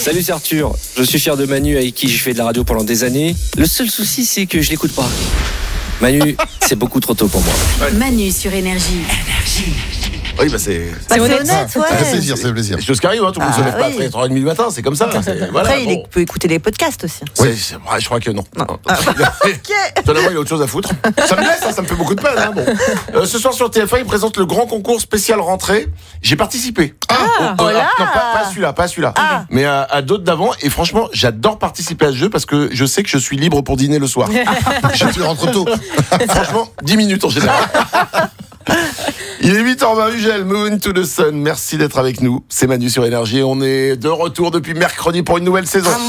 Salut, c'est Arthur. Je suis fier de Manu avec qui j'ai fait de la radio pendant des années. Le seul souci, c'est que je l'écoute pas. Manu, c'est beaucoup trop tôt pour moi. Manu sur Énergie. Oui, bah c'est honnête, Ça fait plaisir, ça fait plaisir. des choses qui arrivent, hein. Tout le monde se lève pas après 3h30 du matin, c'est comme ça. Voilà, Après, bon. il peut écouter les podcasts aussi. Ouais, je crois que non. Finalement, il a autre chose à foutre. Ça me laisse, ça me fait beaucoup de peine. Hein, bon. Ce soir sur TF1, il présente le grand concours spécial rentrée. J'ai participé. voilà. Non, pas celui-là. Mais à d'autres d'avant. Et franchement, j'adore participer à ce jeu parce que je sais que je suis libre pour dîner le soir. Tu rentres tôt. Franchement, 10 minutes en général. Il est 8h20, Ugel, Moon to the Sun. Merci d'être avec nous. C'est Manu sur Énergie. On est de retour depuis mercredi pour une nouvelle saison.